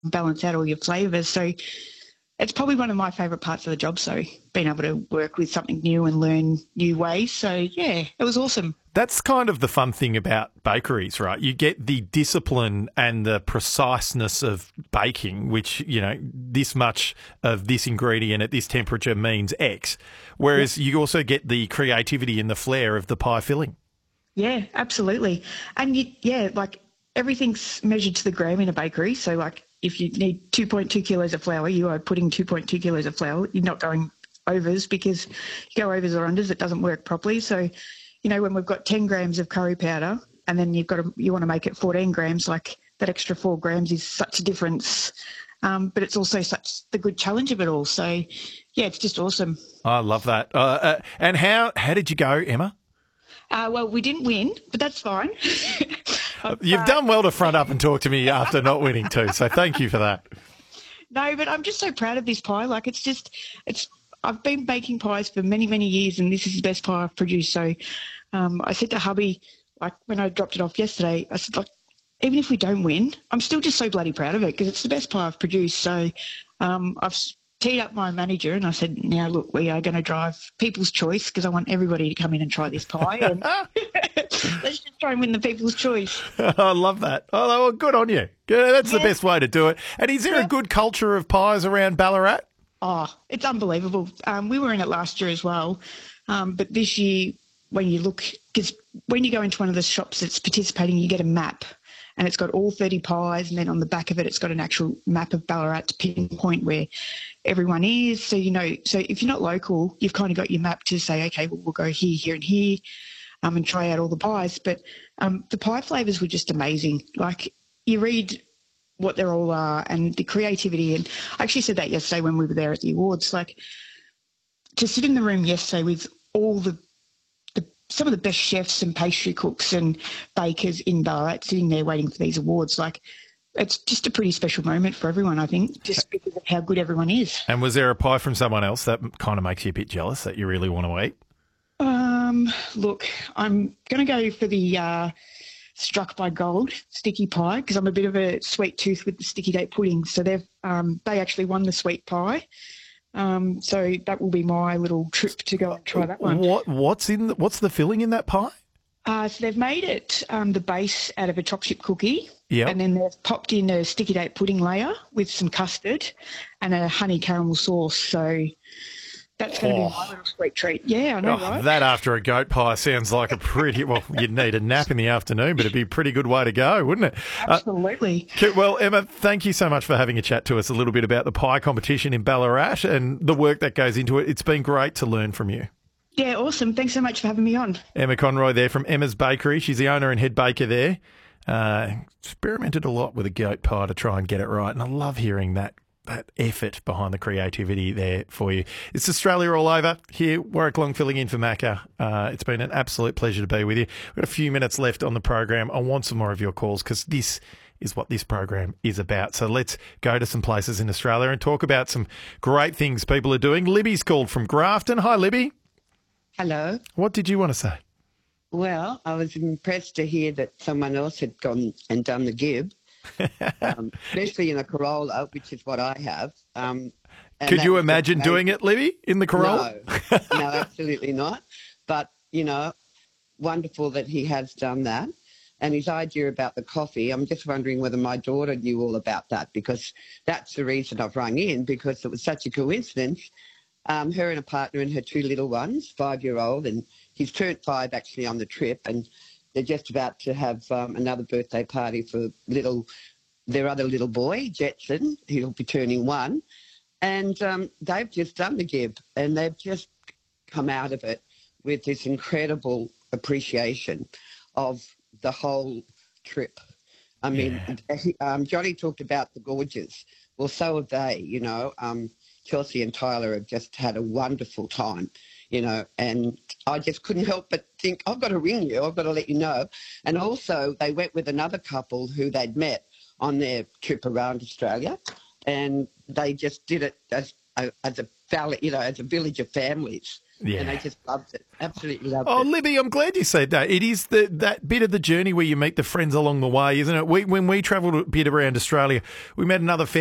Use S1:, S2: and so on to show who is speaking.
S1: balance out all your flavours. So it's probably one of my favourite parts of the job. So being able to work with something new and learn new ways. So yeah, it was awesome.
S2: That's kind of the fun thing about bakeries, right? You get the discipline and the preciseness of baking, which, you know, this much of this ingredient at this temperature means X. Whereas you also get the creativity and the flair of the pie filling.
S1: Yeah, absolutely. And like everything's measured to the gram in a bakery. So like if you need 2.2 kilos of flour, you are putting 2.2 kilos of flour. You're not going overs, because you go overs or unders, it doesn't work properly. So, you know, when we've got 10 grams of curry powder and then you want to make it 14 grams, like that extra 4 grams is such a difference. But it's also such the good challenge of it all. So, yeah, it's just awesome.
S2: I love that. And how did you go, Emma?
S1: Well, we didn't win, but that's fine.
S2: You've done well to front up and talk to me after not winning too, so thank you for that.
S1: No, but I'm just so proud of this pie. Like I've been baking pies for many, many years, and this is the best pie I've produced. So I said to hubby, like when I dropped it off yesterday, I said, like, even if we don't win, I'm still just so bloody proud of it because it's the best pie I've produced. So I've teed up my manager and I said, now, look, we are going to drive People's Choice because I want everybody to come in and try this pie. And let's just try and win the People's Choice.
S2: I love that. Oh, well, good on you. That's the best way to do it. And is there a good culture of pies around Ballarat?
S1: Oh, it's unbelievable. We were in it last year as well. But this year, when you look, because when you go into one of the shops that's participating, you get a map and it's got all 30 pies. And then on the back of it, it's got an actual map of Ballarat to pinpoint where everyone is. So, you know, so if you're not local, you've kind of got your map to say, okay, well, we'll go here, here and here and try out all the pies. But the pie flavours were just amazing. Like you read what they all are and the creativity. And I actually said that yesterday when we were there at the awards, like to sit in the room yesterday with all some of the best chefs and pastry cooks and bakers in Ballarat sitting there waiting for these awards. Like it's just a pretty special moment for everyone, I think, just because of how good everyone is.
S2: And was there a pie from someone else that kind of makes you a bit jealous that you really want to eat?
S1: Look, I'm going to go for the Struck by Gold sticky pie because I'm a bit of a sweet tooth with the sticky date pudding. So they actually won the sweet pie. So that will be my little trip to go and try that one.
S2: What's the filling in that pie?
S1: So they've made it the base out of a choc chip cookie.
S2: Yeah.
S1: And then they've popped in a sticky date pudding layer with some custard and a honey caramel sauce. So that's going to be my little sweet treat. Yeah, I know, right?
S2: That after a goat pie sounds like well, you'd need a nap in the afternoon, but it'd be a pretty good way to go, wouldn't it?
S1: Absolutely.
S2: Well, Emma, thank you so much for having a chat to us a little bit about the pie competition in Ballarat and the work that goes into it. It's been great to learn from you.
S1: Yeah, awesome. Thanks so much for having me on.
S2: Emma Conroy there from Emma's Bakery. She's the owner and head baker there. Experimented a lot with a goat pie to try and get it right, and I love hearing that effort behind the creativity there for you. It's Australia all over here. Warwick Long filling in for Macca. It's been an absolute pleasure to be with you. We've got a few minutes left on the program. I want some more of your calls because this is what this program is about. So let's go to some places in Australia and talk about some great things people are doing. Libby's called from Grafton. Hi, Libby.
S3: Hello.
S2: What did you want to say?
S3: Well, I was impressed to hear that someone else had gone and done the gib. Especially in a Corolla, which is what I have.
S2: Could you imagine doing it, Libby, in the Corolla?
S3: No, absolutely not. But, you know, wonderful that he has done that. And his idea about the coffee, I'm just wondering whether my daughter knew all about that because that's the reason I've rung in because it was such a coincidence. Her and a partner and her 2 little ones, 5-year-old, and he's turned 5 actually on the trip, and they're just about to have another birthday party for their other little boy, Jetson. He'll be turning 1. And they've just done the gib and they've just come out of it with this incredible appreciation of the whole trip. I mean, Johnny talked about the gorges. Well, so have they, you know. Chelsea and Tyler have just had a wonderful time, you know, and I just couldn't help but think, I've got to ring you, I've got to let you know. And also they went with another couple who they'd met on their trip around Australia, and they just did it as a village of families.
S2: Yeah.
S3: And I just loved it. Absolutely loved
S2: Oh,
S3: it.
S2: Libby, I'm glad you said that. It is that bit of the journey where you meet the friends along the way, isn't it? When we travelled a bit around Australia, we met another family